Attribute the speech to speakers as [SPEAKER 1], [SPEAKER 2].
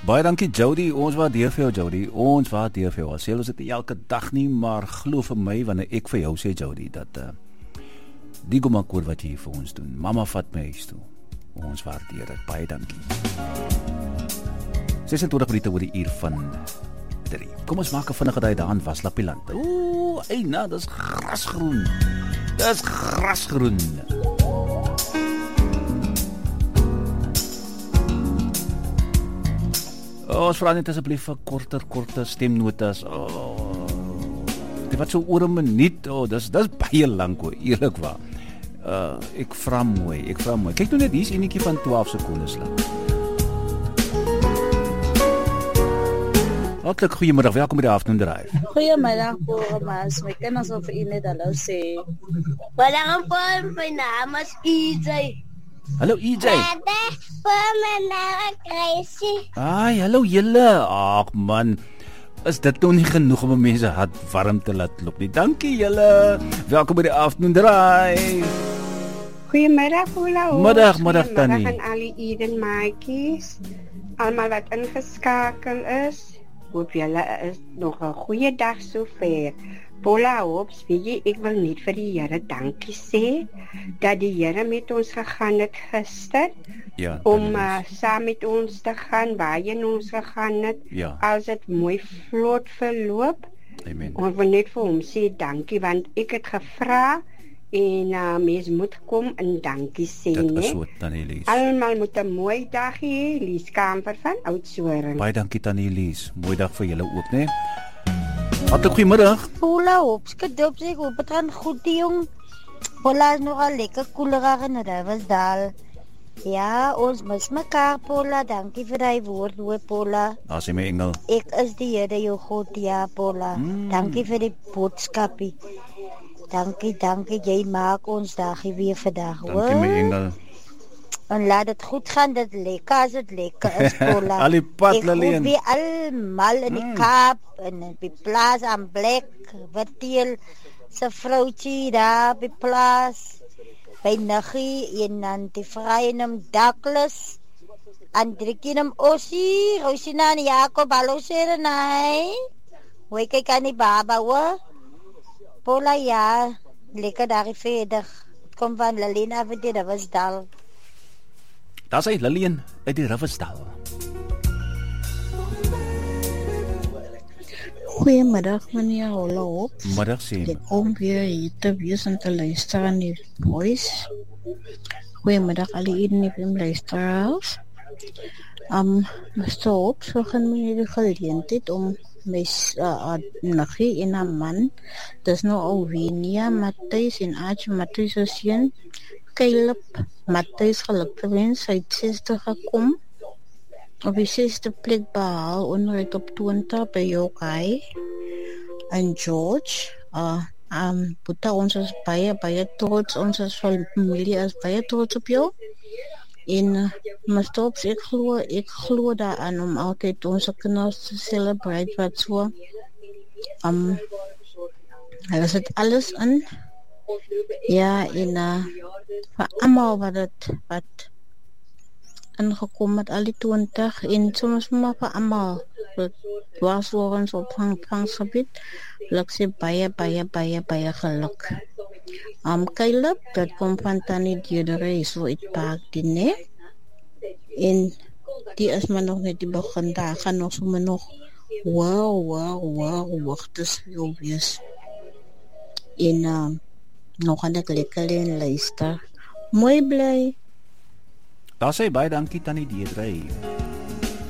[SPEAKER 1] Baie dankie Jody, ons waardeer vir jou Jody, ons waardeer vir jou. Sê ons dit nie elke dag nie, maar glo vir my wanneer ek vir jou sê Jody dat die gomakoor wat jy hier vir ons doen. Mama vat my huis toe. Ons waardeer dit. Baie dankie. 26 minute oor die uur van 3. Kom ons maak 'n vinnige daai daar in Waslapieland. Ooh, eina, dis grasgroen. Dis grasgroen. Ons vra net asseblief vir korter stemnotas. Dit wat so oor 'n minuut. Dis baie lank hoor, eerlikwaar. Ek vra mooi. Kyk nou net, hier's enetjie van 12 sekondes lank. Hartlik goeiemiddag, welkom by die Afternoon Drive.
[SPEAKER 2] Goeiemiddag, Boris. My kinders wil vir u net hallo sê.
[SPEAKER 3] Walang po, my naam is EJ.
[SPEAKER 1] Hallo EJ.
[SPEAKER 3] My naam is Gracie.
[SPEAKER 1] Ai, hallo julle. Ag man, is dit nog nie genoeg om mense hart warm te laat loop nie. Dankie julle. Welkom by die Afternoon Drive.
[SPEAKER 4] Goeiemiddag, Ola.
[SPEAKER 1] Middag Tannie.
[SPEAKER 4] En al die Eden maatjies. Almal wat ingeskakel is. Hoop julle is nog 'n goeie dag sover. Paula, hoops, weet jy, ek wil net vir die Here dankie sê dat die Here met ons gegaan het gister.
[SPEAKER 1] Ja.
[SPEAKER 4] Om saam met ons te gaan, waarheen ons gegaan het.
[SPEAKER 1] Ja.
[SPEAKER 4] Als dit mooi vlot verloop.
[SPEAKER 1] Amen.
[SPEAKER 4] Ons wil net vir hom sê dankie, want ek het gevra en mens moet kom en dankie sê,
[SPEAKER 1] Dit is
[SPEAKER 4] nee.
[SPEAKER 1] so, Tannie Lies.
[SPEAKER 4] Almal moet 'n mooi dag hê, Lies Kamper van Oudtshoorn.
[SPEAKER 1] Baie dankie Tannie Lies. Mooi dag vir julle ook, né? Hartlik goeiemiddag.
[SPEAKER 2] Hola, opskedop sê, hoop het gaan goed die jong. Pola is nogal lekker koelerig in Riversdal. Ja, ons mis mekaar, Pola. Dankie vir die woord, hoor, Pola.
[SPEAKER 1] Daar sê my engel.
[SPEAKER 2] Ek is die Here jou God, ja, Pola. Dankie vir die boodskapie. Dankie, jy maak ons dagie weer vandag, hoor.
[SPEAKER 1] Dankie my engel.
[SPEAKER 2] En laat het goed gaan, dit lekker as het lekker is, Pola.
[SPEAKER 1] Al die pad, Lillian.
[SPEAKER 2] Ek hoop weer almal in die Kaap, en op die plaas aan Blek, Verteel, sy vrouwtjie daar op die plaas, by Nuggie, en dan die vrijenum Douglas, en driekienum Ossie, Rosina en Jacob, hallo Serenai. Hoe kyk aan die baba, hoor? Pola, ja, lekker daar verder. Het kom van Lillian af die Riversdal.
[SPEAKER 1] Daar sê Lillian uit die Riversdal.
[SPEAKER 5] Goeiemiddag meneer Hollop.
[SPEAKER 1] Middag sê.
[SPEAKER 5] Ek kom weer hier te wees en te luister aan die voice. Goeiemiddag al die Eden luisteraars. Mr. Hoop, so gaan meneer die geleentheid om my Nuggie en haar man, dis nou Alvenia, Matthys en Archie Matthys se seun, Caleb Matthys gelukkig wens, hy het 60 gekom, op die 6de plek behaal, onderuit op 20 by Yokai, en George, Boeta, ons is baie trots, ons as familie is baie trots op jou, en Mastops, ek glo daaraan om altyd ons kinders te celebrate wat so. Hulle sit alles in. Ja, en vir almal wat ingekom het, al die 20, en soms maar vir almal wat was ons op vanggebied, wil ek sê baie geluk. Caleb, dat kom van Tannie Diedere, so het paak die ne. En die is maar nog net die begin, daar gaan nog sommer nog wagtes veel wees. En nog gaan ek lekker en luister. Mooi bly.
[SPEAKER 1] Daar sê baie dankie Tannie Diedere.